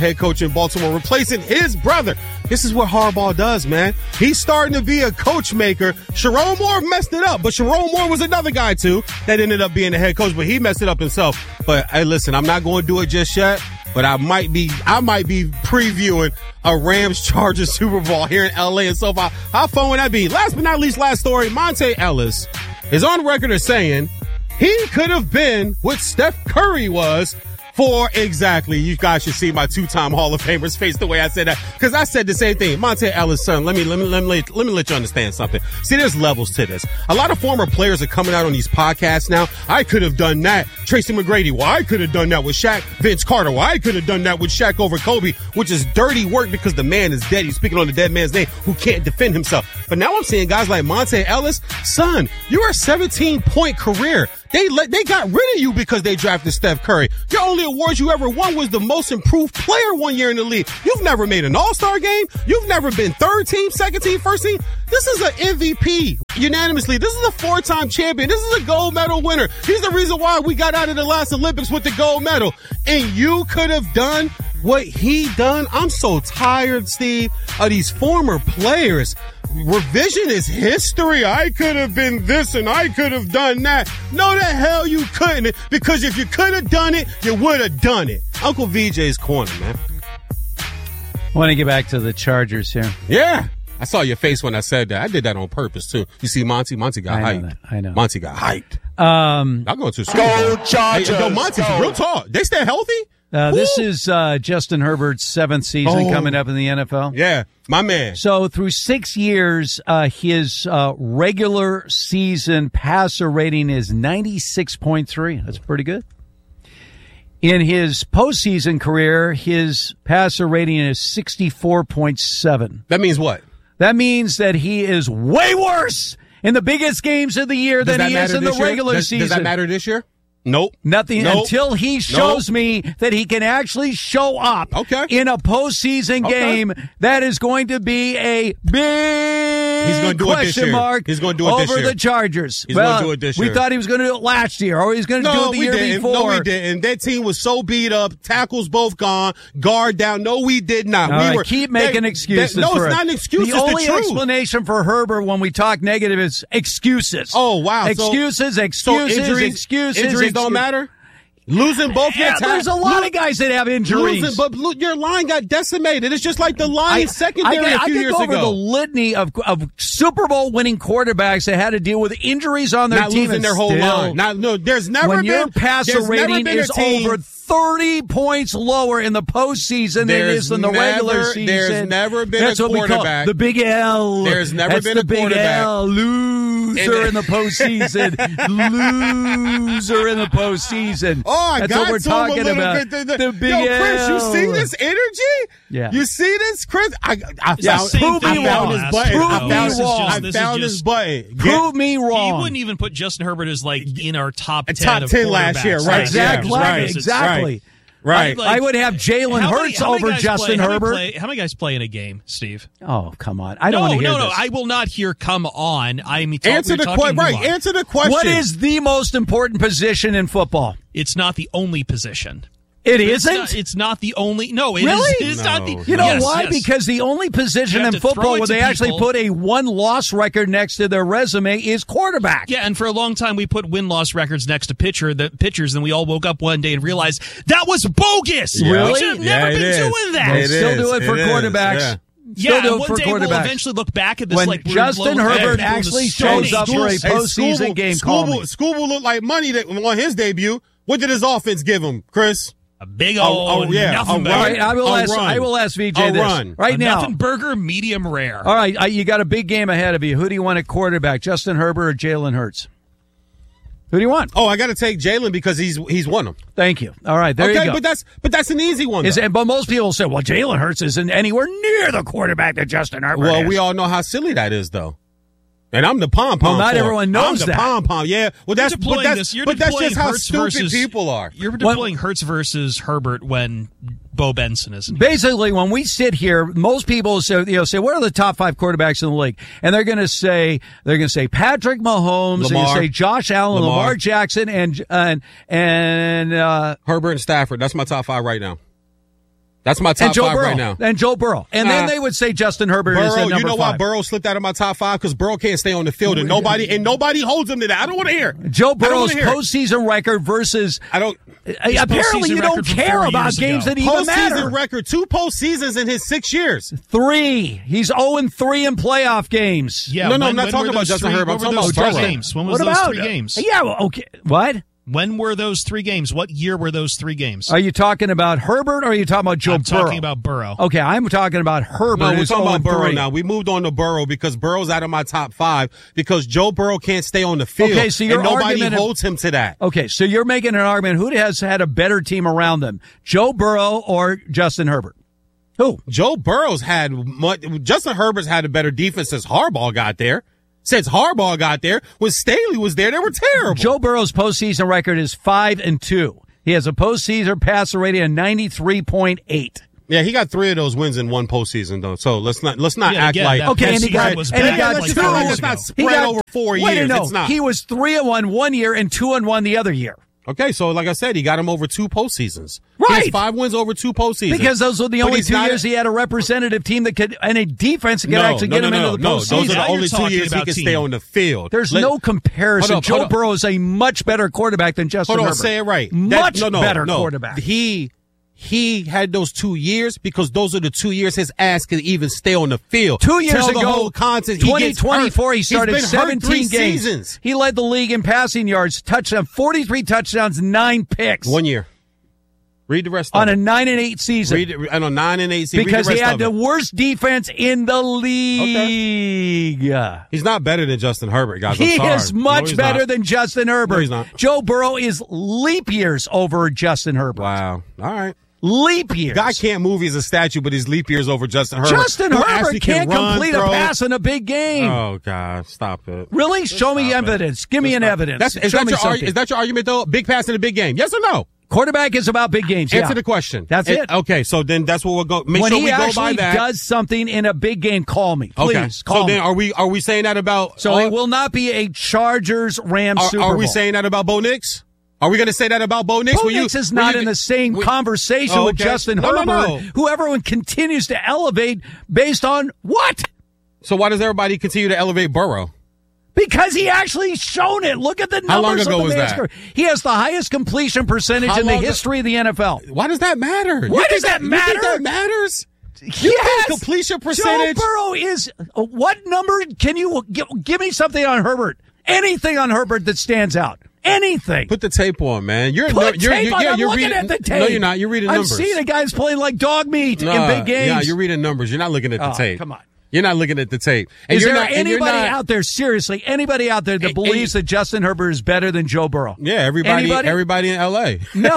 head coach in Baltimore, replacing his brother. This is what Harbaugh does, man. He's starting to be a coach maker. Sharon Moore messed it up, but Sharon Moore was another guy, too, that ended up being the head coach, but he messed it up himself. But, hey, listen, I'm not going to do it just yet, but I might be previewing a Rams-Chargers Super Bowl here in L.A. and so far. How fun would that be? Last but not least, last story, Monte Ellis is on record as saying he could have been what Steph Curry was for exactly. You guys should see my two-time Hall of Famers face the way I said that, because I said the same thing. Monte Ellis' son. Let me let you understand something. See, there's levels to this. A lot of former players are coming out on these podcasts now. I could have done that. Tracy McGrady. Well, I could have done that with Shaq. Vince Carter. Well, I could have done that with Shaq over Kobe, which is dirty work because the man is dead. He's speaking on the dead man's name who can't defend himself. But now I'm seeing guys like Monte Ellis. Son, you're a 17-point career. They got rid of you because they drafted Steph Curry. Your only award you ever won was the most improved player one year in the league. You've never made an all-star game. You've never been third team, second team, first team. This is an MVP unanimously. This is a 4-time champion. This is a gold medal winner. He's the reason why we got out of the last Olympics with the gold medal. And you could have done what he done. I'm so tired, Steve, of these former players. Revision is history. I could have been this and I could have done that. No, the hell you couldn't, because if you could have done it, you would have done it. Uncle VJ's corner, man. I want to get back to the Chargers here. Yeah. I saw your face when I said that. I did that on purpose, too. You see, Monty got hyped. I know. Monty got hyped. I'm going to Go Chargers. Hey, Monty's real tall. They stay healthy? This is Justin Herbert's 7th season coming up in the NFL. Yeah, my man. So through 6 years, his regular season passer rating is 96.3. That's pretty good. In his postseason career, his passer rating is 64.7. That means what? That means that he is way worse in the biggest games of the year than he is in the regular season. Does that matter this year? Nope. Nothing until he shows me that he can actually show up in a postseason game. That is going to be a big question mark He's going to do it this year. Over the Chargers. He's going to do it this year. We thought he was going to do it last year, or he was going to do it the year before. No, we didn't. That team was so beat up. Tackles both gone. Guard down. No, we did not. Keep making excuses. No, it's not an excuse. The only explanation for Herbert when we talk negative is excuses. Oh, wow. Excuses. Injuries don't matter? Losing both your tackles. There's a lot of guys that have injuries. But your line got decimated. It's just like the Lions secondary a few years ago. I could go over the litany of Super Bowl winning quarterbacks that had to deal with injuries on their team. Not losing their whole line. There's never when your passer rating is over 30 points lower in the postseason than it is in the regular season. There's never been a quarterback. What we call the big L. There's never been a quarterback. Big L. Loser in the postseason. Loser in the postseason. Oh, that's what we're talking about. The big L. Chris, you see this energy? Yeah. You see this, Chris? I found his button. Prove me wrong. He wouldn't even put Justin Herbert as in our top 10 top 10 last year, right? Exactly. Right. I would have Jalen Hurts over Justin Herbert. How many guys play in a game, Steve? Oh, come on. I don't want to hear this. I will not hear come on. Answer the question. What is the most important position in football? It's not the only position. It isn't? It's not the only. No, it really? It's not the. You know why? Yes. Because the only position in football where they actually put a one-loss record next to their resume is quarterback. Yeah, and for a long time we put win-loss records next to pitchers, and we all woke up one day and realized that was bogus. Really? We should have never been doing that. They still do it for quarterbacks. Yeah, and one day we'll eventually look back at this when Justin Herbert actually shows up for a postseason game. Scooble looked like money on his debut. What did his offense give him, Chris? A big old nothing burger. Right, I will ask VJ this. Right now. Nothing burger, medium rare. All right, you got a big game ahead of you. Who do you want at quarterback, Justin Herbert or Jalen Hurts? Who do you want? Oh, I got to take Jalen because he's won them. Thank you. All right, there you go. But that's an easy one. But most people say, well, Jalen Hurts isn't anywhere near the quarterback that Justin Herbert is. Well, we all know how silly that is, though. And I'm the pom-pom. Well, not everyone knows that. I'm the pom-pom, yeah. Well, that's just how Hertz stupid people are. You're deploying Hurts versus Herbert when Bo Benson isn't. Basically, when we sit here, most people say, what are the top 5 quarterbacks in the league? And they're going to say Patrick Mahomes, they're going to say Josh Allen, Lamar Jackson, and Herbert and Stafford. That's my top 5 right now. That's my top five right now. And Joe Burrow. And then they would say Justin Herbert is at number 5. You know why Burrow slipped out of my top 5? Because Burrow can't stay on the field, and nobody holds him to that. I don't want to hear it. Joe Burrow's postseason record versus. Apparently, you don't care about games that even matter. Postseason record, 2 postseasons in his 6 years. 3. He's 0-3 in playoff games. Yeah, no, I'm not talking about Justin Herbert. I'm talking about Burrow. Games? When was those 3 games? Yeah, well, okay. What? When were those 3 games? What year were those 3 games? Are you talking about Herbert or are you talking about Joe Burrow? I'm talking about Burrow. Okay, I'm talking about Herbert. No, we're talking about Burrow 3. now. We moved on to Burrow because Burrow's out of my top 5 because Joe Burrow can't stay on the field. Okay, so and nobody holds him to that. Okay, so you're making an argument. Who has had a better team around them, Joe Burrow or Justin Herbert? Who? Joe Burrow's had Justin Herbert's had a better defense since Harbaugh got there. Since Harbaugh got there, when Staley was there, they were terrible. Joe Burrow's postseason record is 5-2. He has a postseason passer rating of 93.8. Yeah, he got 3 of those wins in one postseason, though. So let's not act like okay. And he got 2. It's not spread over 4 years. No, it's not. He was 3-1 one year and 2-1 the other year. Okay, so like I said, he got him over 2 postseasons. Right. He has 5 wins over 2 postseasons. Because those were the only 2 years he had a representative team that could, and a defense that could actually get him into the postseason. No, those are the only 2 years he could stay on the field. There's no comparison. Joe Burrow is a much better quarterback than Justin Herbert. Say it right. Much better quarterback. He had those 2 years because those are the 2 years his ass could even stay on the field. 2 years ago, the whole content, 2024, he started 17 games. Seasons. He led the league in passing yards, touchdown, 43 touchdowns, 9 picks. 1 year. Read the rest of it. On a 9-8 season. On a 9-8 season. Because he had the worst defense in the league. Okay. He's not better than Justin Herbert, guys. He is much better than Justin Herbert. No, he's not. Joe Burrow is leap years over Justin Herbert. Wow. All right. Leap years. Guy can't move. He's a statue, but he's leap years over Justin Herbert. Justin Herbert can't complete a pass in a big game. Oh, God. Stop it. Really? Show me evidence. Give me an evidence. Is that your argument, though? Big pass in a big game? Yes or no? Quarterback is about big games. Answer the question. That's it. Okay, so then that's what we'll go. Make sure we go by that. When he actually does something in a big game, call me. Please, okay. Call me. Then are we saying that about... So it will not be a Chargers-Rams Super Bowl. Are we saying that about Bo Nix? Are we going to say that about Bo Nix? Bo Nix is not in the same conversation with Justin Herbert, who everyone continues to elevate based on what? So why does everybody continue to elevate Burrow? Because he actually shown it. Look at the numbers. How long ago was that? He has the highest completion percentage in the history of the NFL. Why does that matter? Why does that matter? You think that matters? Yes. Completion percentage. Joe Burrow is what number? Can you give me something on Herbert? Anything on Herbert that stands out? Anything. Put the tape on, man. You're looking at the tape. No, you're not. You're reading numbers. I'm seeing the guys playing like dog meat in big games. Yeah, you're reading numbers. You're not looking at the tape. Come on. You're not looking at the tape. And is there anybody out there, seriously, anybody out there that believes that Justin Herbert is better than Joe Burrow? Yeah, everybody in L.A. No.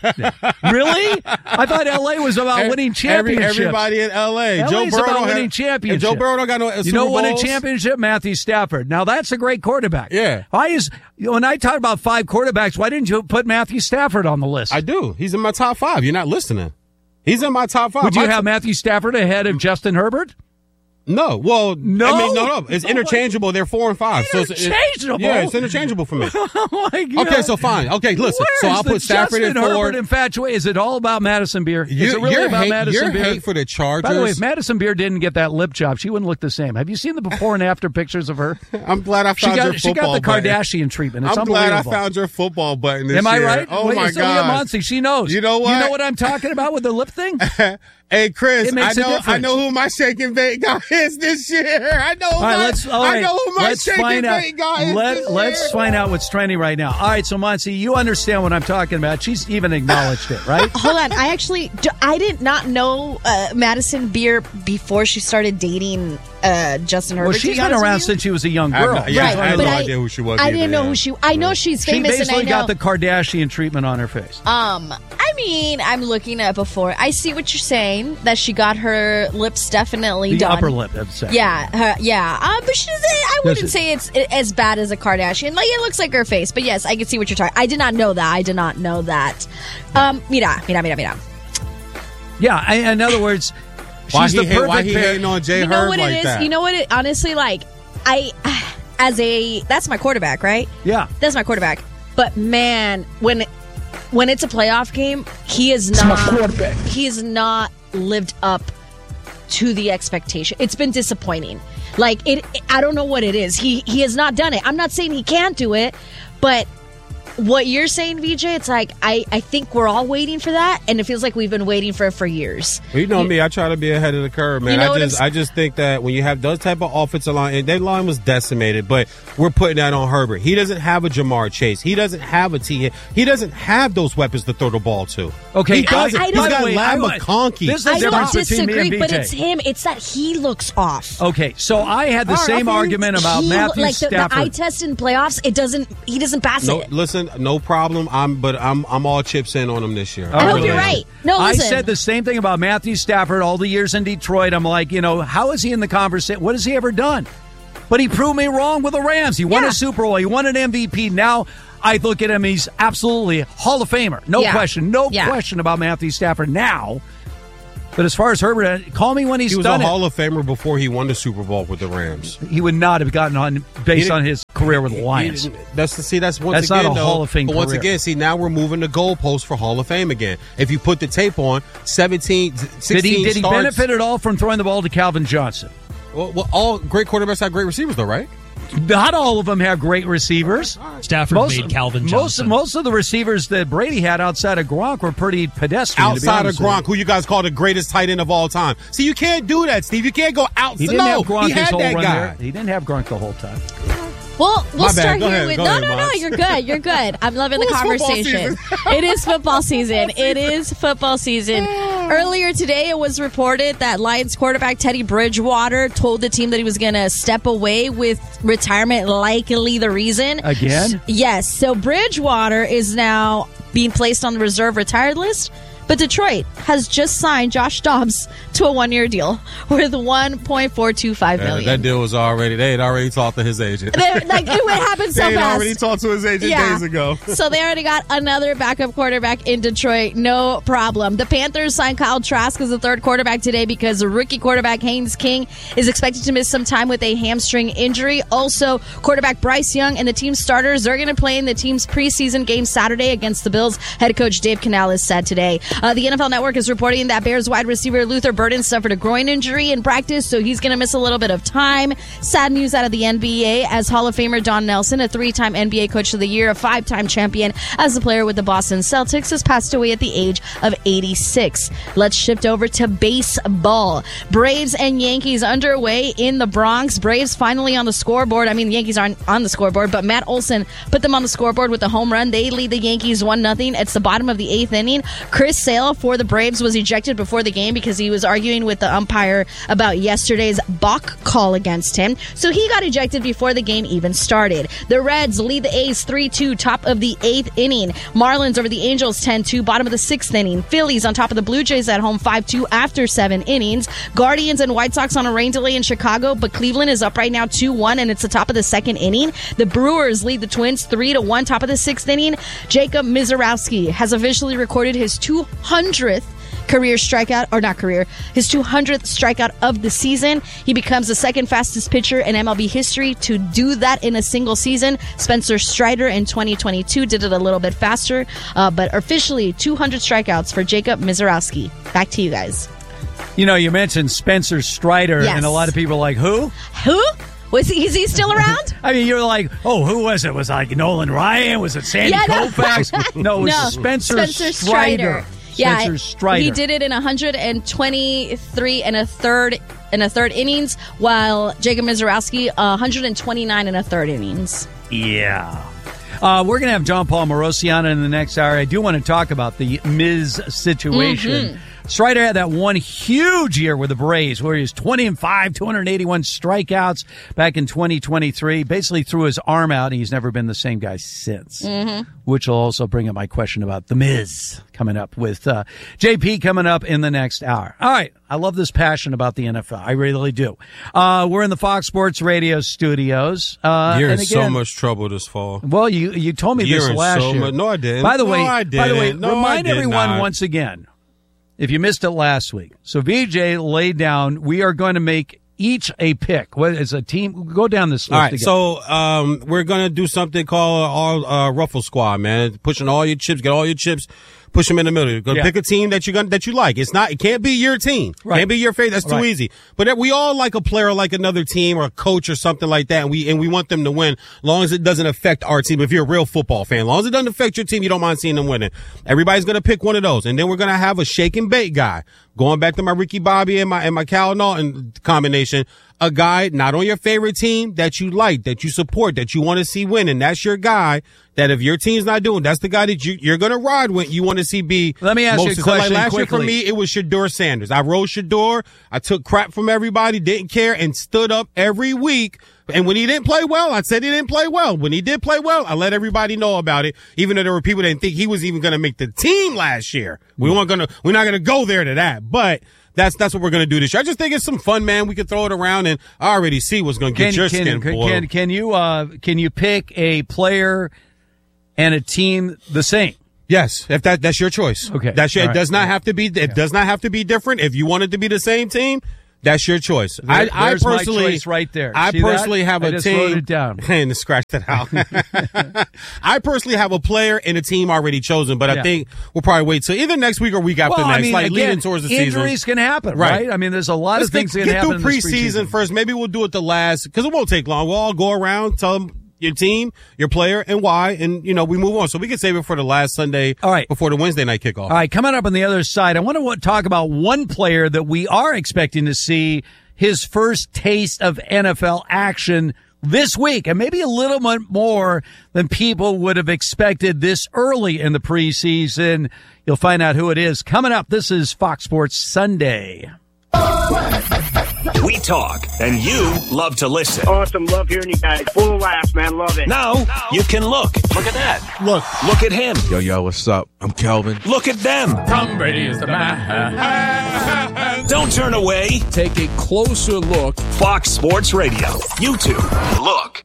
Really? I thought L.A. was about winning championships. Everybody in L.A. Joe Burrow about winning championships. Joe Burrow don't got no Super Bowls. You know, win a championship? Matthew Stafford. Now, that's a great quarterback. Yeah. When I talk about 5 quarterbacks, why didn't you put Matthew Stafford on the list? I do. He's in my top 5. You're not listening. He's in my top 5. Would you have Matthew Stafford ahead of Justin Herbert? No. Well, no. I mean, no. It's interchangeable. They're 4 and 5. Interchangeable? It's interchangeable for me. Oh, my God. Okay, so fine. Okay, listen. So I'll put Stafford in 4. Herbert infatuated. Is it all about Madison Beer? Is it really about Madison Beer? Your hate for the Chargers. By the way, if Madison Beer didn't get that lip job, she wouldn't look the same. Have you seen the before and after pictures of her? I'm glad I found your football button. She got the Kardashian treatment. It's I'm glad I found your football button this Am I year. right? Oh, my God. She knows. You know what? You know what I'm talking about with the lip thing? Hey, Chris, I know who my shake and bake guy is this year. I know who my shake and bake guy is this year. Let's find out what's trending right now. All right, so Monty, you understand what I'm talking about. She's even acknowledged it, right? Hold on. I did not know Madison Beer before she started dating Justin Herbert. Well, she's been around since she was a young girl. I had no idea who she was. I didn't know who she was. I know she's famous. She basically and I know. got the Kardashian treatment on her face. I mean, I'm looking at before. I see what you're saying, that she got her lips definitely done. The upper lip, I'd say. Yeah. But I wouldn't say it's as bad as a Kardashian. Like, it looks like her face. But yes, I can see what you're talking. I did not know that. Mira. Yeah, in other words, she's the perfect why he hating on J. Herb like that? You know what it honestly, like, that's my quarterback, right? Yeah. That's my quarterback. But man, when it's a playoff game, he is not. He is not lived up to the expectation. It's been disappointing. Like, I don't know what it is. He has not done it. I'm not saying he can't do it, but what you're saying, VJ, it's like I think we're all waiting for that, and it feels like we've been waiting for it for years. Well, you know me, I try to be ahead of the curve, man. You know I just think that when you have those type of offensive line, and their line was decimated, but we're putting that on Herbert. He doesn't have a Jamar Chase. He doesn't have a T. He doesn't have those weapons to throw the ball to. Okay, he doesn't. I He's got Ladd McConkey. This is the I difference don't between me and disagree, BJ. but it's him. It's that he looks off. Okay, so I had the same argument about Matthew Stafford. The eye test in playoffs, he doesn't pass it. Listen, no problem. I'm all chips in on him this year. I hope you're right. No, listen. I said the same thing about Matthew Stafford all the years in Detroit. I'm like, how is he in the conversation? What has he ever done? But he proved me wrong with the Rams. He won a Super Bowl. He won an MVP. Now I look at him, he's absolutely Hall of Famer. No question. No question about Matthew Stafford now. But as far as Herbert, call me when he was done a Hall of Famer before he won the Super Bowl with the Rams. He would not have gotten on based on his career with the Lions. That's not a Hall of Fame career. Once again, now we're moving the goalposts for Hall of Fame again. If you put the tape on, 16 Did he benefit at all from throwing the ball to Calvin Johnson? Well, all great quarterbacks have great receivers, though, right? Not all of them have great receivers. Stafford made Calvin Johnson. Most of the receivers that Brady had outside of Gronk were pretty pedestrian. Outside of Gronk, who you guys call the greatest tight end of all time. See, you can't do that, Steve. You can't go outside. He didn't have Gronk he had his whole that run guy. there. He didn't have Gronk the whole time. Well, we'll start Go here ahead, with go no, ahead, you're good. You're good. I'm loving the conversation. It is football season. It is football season. Earlier today, it was reported that Lions quarterback Teddy Bridgewater told the team that he was going to step away with retirement, likely the reason. Again? Yes. So Bridgewater is now being placed on the reserve retired list. But Detroit has just signed Josh Dobbs to a 1-year deal with $1.425 million. That deal was they had already talked to his agent. It happened so fast. They had already talked to his agent days ago. So they already got another backup quarterback in Detroit. No problem. The Panthers signed Kyle Trask as the third quarterback today because rookie quarterback Haynes King is expected to miss some time with a hamstring injury. Also, quarterback Bryce Young and the team starters are going to play in the team's preseason game Saturday against the Bills. Head coach Dave Canales said today. The NFL Network is reporting that Bears wide receiver Luther Burden suffered a groin injury in practice, so he's going to miss a little bit of time. Sad news out of the NBA as Hall of Famer Don Nelson, a 3-time NBA Coach of the Year, a 5-time champion as a player with the Boston Celtics, has passed away at the age of 86. Let's shift over to baseball. Braves and Yankees underway in the Bronx. Braves finally on the scoreboard. I mean, the Yankees aren't on the scoreboard, but Matt Olson put them on the scoreboard with a home run. They lead the Yankees 1-0. It's the bottom of the 8th inning. Chris Sale for the Braves was ejected before the game because he was arguing with the umpire about yesterday's balk call against him. So he got ejected before the game even started. The Reds lead the A's 3-2, top of the 8th inning. Marlins over the Angels 10-2, bottom of the 6th inning. Phillies on top of the Blue Jays at home 5-2 after 7 innings. Guardians and White Sox on a rain delay in Chicago, but Cleveland is up right now 2-1, and it's the top of the 2nd inning. The Brewers lead the Twins 3-1, top of the 6th inning. Jacob Mizorowski has officially recorded his 200th career strikeout, or not career, his 200th strikeout of the season. He becomes the second fastest pitcher in MLB history to do that in a single season. Spencer Strider in 2022 did it a little bit faster, but officially 200 strikeouts for Jacob Mizorowski. Back to you guys. You mentioned Spencer Strider, and a lot of people are like, who? Who? Is he still around? I mean, you're like, who was it? Was it like Nolan Ryan? Was it Sandy Koufax? No, it was Spencer Strider. Yeah, Strider. He did it in 123 and a third innings, while Jacob Mizorowski 129 and a third innings. Yeah. We're going to have John Paul Marosiana in the next hour. I do want to talk about the Miz situation. Mm-hmm. Strider had that one huge year with the Braves where he was 20-5, 281 strikeouts back in 2023. Basically threw his arm out, and he's never been the same guy since. Mm-hmm. Which will also bring up my question about the Miz coming up with JP coming up in the next hour. All right. I love this passion about the NFL. I really do. We're in the Fox Sports Radio studios. You're in so much trouble this fall. Well, you told me this last year. No, I didn't. By the way, remind everyone once again, if you missed it last week. So VJ laid down, we are going to make each a pick. What is a team? Go down this list. All right, again. So we're going to do something called our Ruffle Squad, man. Pushing all your chips, get all your chips push them in the middle. Go pick a team that you like. It can't be your team. Right. Can't be your favorite. That's too easy. But we all like a player like another team or a coach or something like that, and we want them to win, as long as it doesn't affect our team. If you're a real football fan, as long as it doesn't affect your team, you don't mind seeing them winning. Everybody's going to pick one of those, and then we're going to have a shake and bake guy. Going back to my Ricky Bobby and my Cal Naughton combination, a guy not on your favorite team that you like, that you support, that you want to see win, and that's your guy. That if your team's not doing, that's the guy that you're going to ride with. You want to see be. Let me ask you a question last quickly. Year for me, it was Shedeur Sanders. I rode Shedeur. I took crap from everybody, didn't care, and stood up every week. And when he didn't play well, I said he didn't play well. When he did play well, I let everybody know about it, even though there were people that didn't think he was even going to make the team last year. We're not going to go there to that, but. That's what we're going to do this year. I just think it's some fun, man. We can throw it around, and I already see what's going to get your skin boiled. Can you pick a player and a team the same? Yes, if that's your choice. Okay, it does not have to be. It does not have to be different. If you want it to be the same team, that's your choice. I personally, my choice right there. I personally have a team. Wrote it down. And scratch that out. I personally have a player and a team already chosen, but I think we'll probably wait till either next week or week after next, leading towards the season. Injuries can happen, right? I mean, there's a lot of things that can happen. Get through preseason first. Maybe we'll do it the last, because it won't take long. We'll all go around, tell them your team, your player, and why, and, we move on. So we can save it for the last Sunday before the Wednesday night kickoff. All right, coming up on the other side, I want to talk about one player that we are expecting to see his first taste of NFL action this week, and maybe a little bit more than people would have expected this early in the preseason. You'll find out who it is coming up. This is Fox Sports Sunday. We talk, and you love to listen. Awesome. Love hearing you guys. Full of laughs, man. Love it. Now, you can look. Look at that. Look at him. Yo, what's up? I'm Kelvin. Look at them. Tom Brady is the man. Don't turn away. Take a closer look. Fox Sports Radio. YouTube. Look.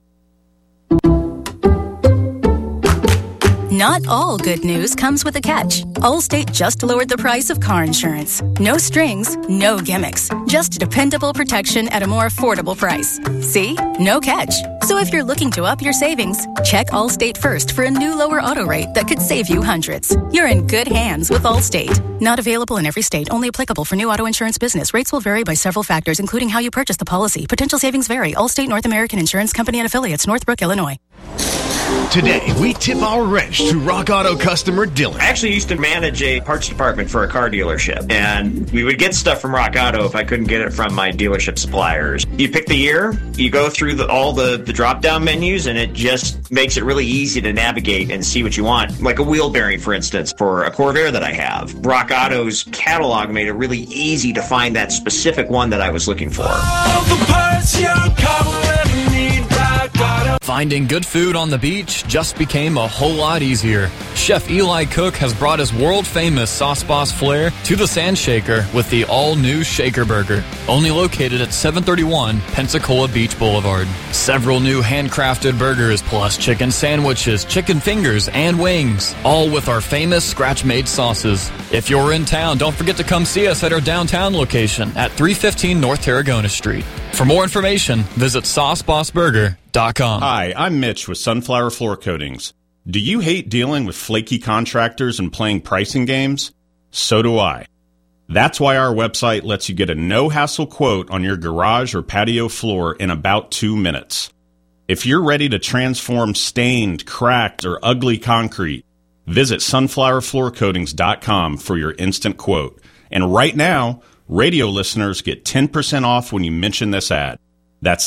Not all good news comes with a catch. Allstate just lowered the price of car insurance. No strings, no gimmicks. Just dependable protection at a more affordable price. See? No catch. So if you're looking to up your savings, check Allstate first for a new lower auto rate that could save you hundreds. You're in good hands with Allstate. Not available in every state. Only applicable for new auto insurance business. Rates will vary by several factors, including how you purchase the policy. Potential savings vary. Allstate North American Insurance Company and Affiliates, Northbrook, Illinois. Today, we tip our wrench to Rock Auto customer Dylan. I actually used to manage a parts department for a car dealership, and we would get stuff from Rock Auto if I couldn't get it from my dealership suppliers. You pick the year, you go through all the drop-down menus, and it just makes it really easy to navigate and see what you want. Like a wheel bearing, for instance, for a Corvair that I have. Rock Auto's catalog made it really easy to find that specific one that I was looking for. All the parts your car will ever need, Rock Auto. Finding good food on the beach just became a whole lot easier. Chef Eli Cook has brought his world-famous Sauce Boss flair to the Sand Shaker with the all-new Shaker Burger, only located at 731 Pensacola Beach Boulevard. Several new handcrafted burgers plus chicken sandwiches, chicken fingers, and wings, all with our famous scratch-made sauces. If you're in town, don't forget to come see us at our downtown location at 315 North Tarragona Street. For more information, visit SauceBossBurger.com. Hi, I'm Mitch with Sunflower Floor Coatings. Do you hate dealing with flaky contractors and playing pricing games? So do I. That's why our website lets you get a no-hassle quote on your garage or patio floor in about 2 minutes. If you're ready to transform stained, cracked, or ugly concrete, visit sunflowerfloorcoatings.com for your instant quote. And right now, radio listeners get 10% off when you mention this ad. That's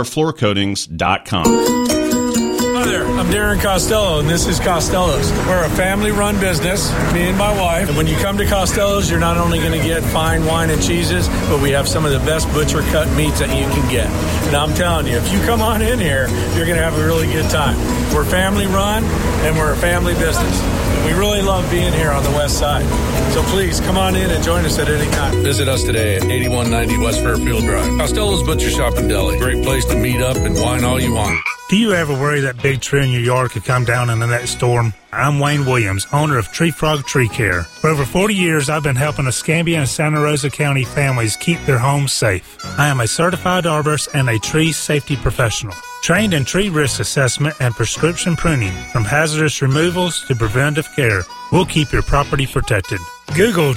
sunflowerfloorcoatings.com. Hi there, I'm Darren Costello, and this is Costello's. We're a family-run business, me and my wife. And when you come to Costello's, you're not only going to get fine wine and cheeses, but we have some of the best butcher-cut meats that you can get. And I'm telling you, if you come on in here, you're going to have a really good time. We're family-run, and we're a family business. And we really love being here on the west side. So please, come on in and join us at any time. Visit us today at 8190 West Fairfield Drive. Costello's Butcher Shop and Deli. Great place to meet up and wine all you want. Do you ever worry that big tree in your yard could come down in the next storm? I'm Wayne Williams, owner of Tree Frog Tree Care. For over 40 years, I've been helping Escambia and Santa Rosa County families keep their homes safe. I am a certified arborist and a tree safety professional, trained in tree risk assessment and prescription pruning, from hazardous removals to preventive care. We'll keep your property protected. Google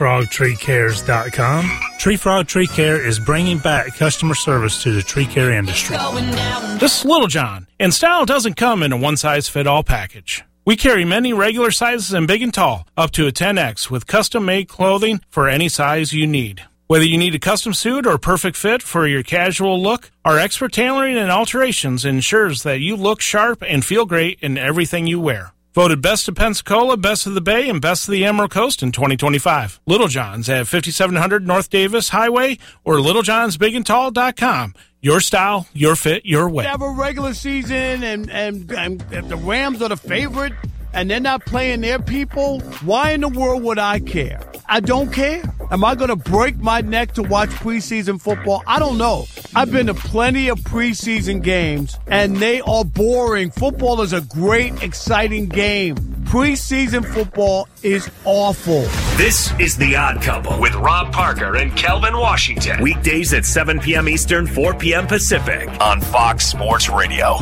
TreeFrogTreeCares.com. Tree Frog Tree Care is bringing back customer service to the tree care industry. This is Little John, and style doesn't come in a one-size-fit-all package. We carry many regular sizes and big and tall, up to a 10X, with custom-made clothing for any size you need. Whether you need a custom suit or perfect fit for your casual look, our expert tailoring and alterations ensures that you look sharp and feel great in everything you wear. Voted Best of Pensacola, Best of the Bay, and Best of the Emerald Coast in 2025. Little John's at 5700 North Davis Highway or littlejohnsbigandtall.com. Your style, your fit, your way. Have a regular season and if the Rams are the favorite and they're not playing their people, why in the world would I care? I don't care. Am I going to break my neck to watch preseason football? I don't know. I've been to plenty of preseason games, and they are boring. Football is a great, exciting game. Preseason football is awful. This is The Odd Couple with Rob Parker and Kelvin Washington. Weekdays at 7 p.m. Eastern, 4 p.m. Pacific on Fox Sports Radio.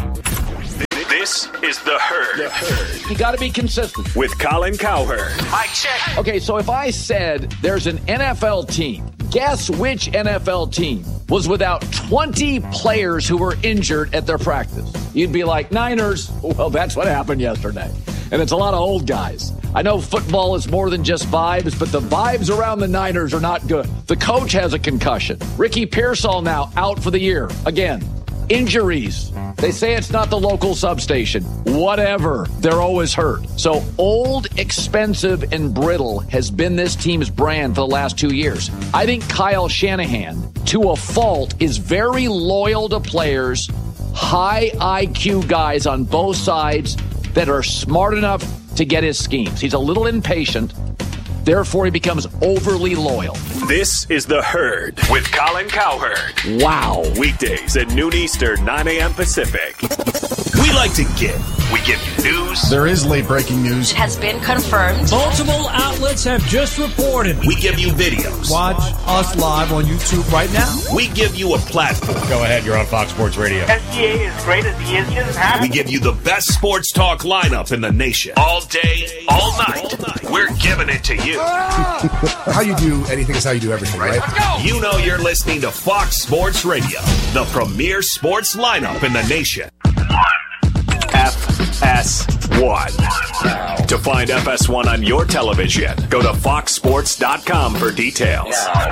This is The Herd. You got to be consistent. With Colin Cowherd. Mike check. Okay, so if I said there's an NFL team, guess which NFL team was without 20 players who were injured at their practice? You'd be like, Niners. Well, that's what happened yesterday. And it's a lot of old guys. I know football is more than just vibes, but the vibes around the Niners are not good. The coach has a concussion. Ricky Pearsall now out for the year. Again, injuries. They say it's not the local substation. Whatever. They're always hurt. So old, expensive, and brittle has been this team's brand for the last 2 years. I think Kyle Shanahan, to a fault, is very loyal to players, high IQ guys on both sides that are smart enough to get his schemes. He's a little impatient. Therefore, he becomes overly loyal. This is The Herd with Colin Cowherd. Wow. Weekdays at noon Eastern, 9 a.m. Pacific. We like to give. We give you news. There is late breaking news. It has been confirmed. Multiple outlets have just reported. We give you videos. Watch us live on YouTube right now. We give you a platform. Go ahead, you're on Fox Sports Radio. SGA is great as he is. He doesn't have We give you the best sports talk lineup in the nation. All day, all night. We're giving it to you. How you do anything is how you do everything, right? You know you're listening to Fox Sports Radio, the premier sports lineup in the nation. FS1. To find FS1 on your television, go to foxsports.com for details.